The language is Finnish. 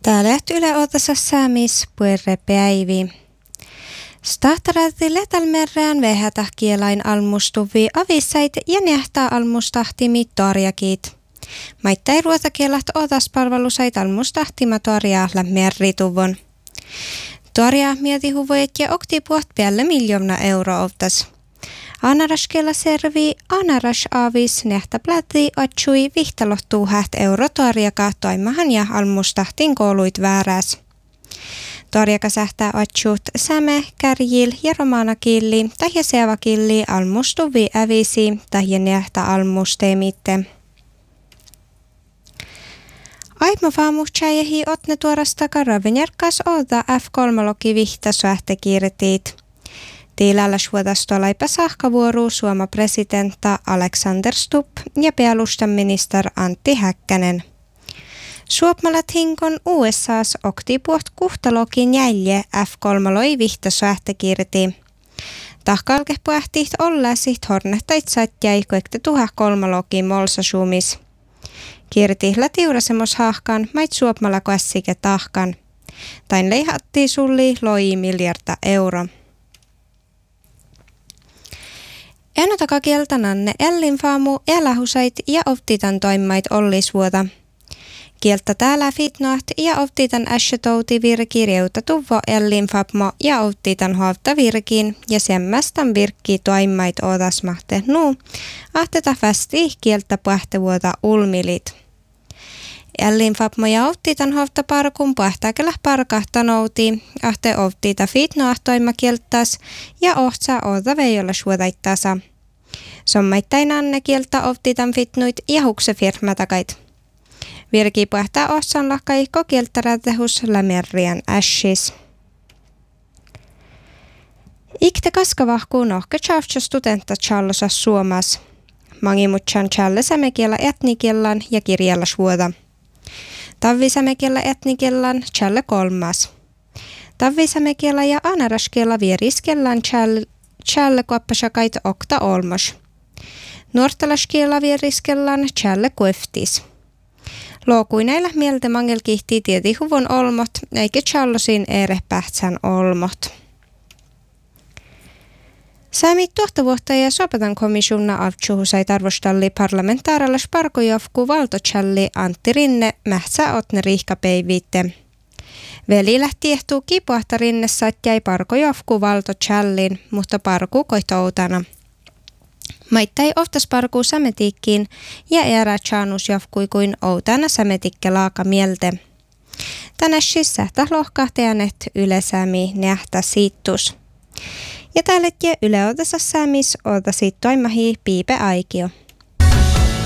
Täällä Yle Ootassa saamis puerrepäivi. Stahtarati letalmerään vähätähkielain almustuvi avissait ja nähtää almustahtimi torjakit. Maittai ruotakielat otaspalvelusait almustahtima torjaa lämmerrituvon. Torjaa mietihuvoit ja oktipuot päälle 1 miljoonaa euroa ottas. Anaraskella servii anaras avis nähtä pläti otsui vihtalohtuu euro torjaka toimahan ja almustahtin kouluit vääräs. Torjaka sähtää otsut säme, kärjil ja romanakilli tai seavakilli almustuvi ävisi tai nähtä almusteemitte. Aimo faamuhtsäjähi otne tuorasta karavenjärkas oda F3-loki vihtasoähtekirtiit. Tiilällä suodastoläipä sahkavuoru Suomen presidentta Alexander Stubb ja päälustan minister Antti Häkkänen. Suomalat hinkon USAs oktipuot kuhtalokin jälje F3-loi vihtasoähtekirti. Tahkalkepuähtiht olläsit hornehtait satjai koekte 3-loki molsasumis. Kirtihla tiurasemos hahkan mait Suomalla kassike tahkan. Tain leihattiin sulli loi miljarda euro. Enotaka kieltananne ellinfaamu elähusait ja oftitan toimmait ollisvuota. Kieltä täällä fitnoat ja oftitan äsjetouti virki reutatuvo ellinfapmo ja oftitan huolta virkiin ja semmästän virkki toimmait odasmahte nuu. Ahteta fästi kieltä puhtevuota ulmilit. Ellinfapmo ja oftitan huolta parkun puhtääkelä parkahtanouti. Ahte oftiita fitnoat toimma kieltäs ja ohtsa oda veijolla suodaittasa. Sommaittain anne kieltä oftitan fitnuit ja hukse firmatakait. Virki puhtaa ohtsan lahkaihko kieltä rätehus lämerrian ässis. Ikte kaskavahkuun ohke tjavtsa studenta tjallosa suomas. Mangimutsan tjallesämekielä etnikiellan ja kirjalla suoda. Tavvisämekielä etnikiellan tjalle 3. Tavvisämekielä ja anaraskielä vieriskellan tjalle koppasakait okta olmos. Nuortalaskielä vieriskellan tjalle kueftis. Lookuineilla mieltä mangel kihtii tietihuvon olmot, eikä tjallosin ere pähtsän olmot. Säämi tuohtavuotta ja sopetan komissionna avtsuhusait arvostalli parlamentaarallas parkojofku valtotjalli Antti Rinne mähtsä otne riihkapeiviitte. Veli lähti ehtuu kipuahta Rinne satjai parkojofku valtotjallin, mutta parku koitoutana. Maittai oftas parkuu sametiikkiin ja erä tjaanus jofkui kuin outana sametikke laaka mielte. Tänäs sähtä lohkahteanet ylesämi nähtä siittus. Ja täällä Yle Ootassa saamis ootasi toimahi Piipe Aikio.